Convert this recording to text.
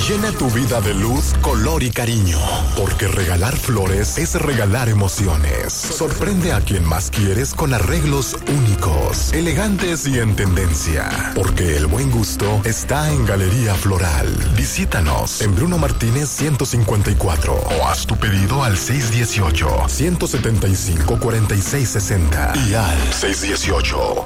Llena tu vida de luz, color y cariño. Porque regalar flores es regalar emociones. Sorprende a quien más quieres con arreglos únicos, elegantes y en tendencia. Porque el buen gusto está en Galería Floral. Visítanos en Bruno Martínez 154 o haz tu pedido al 618-175-4660 y al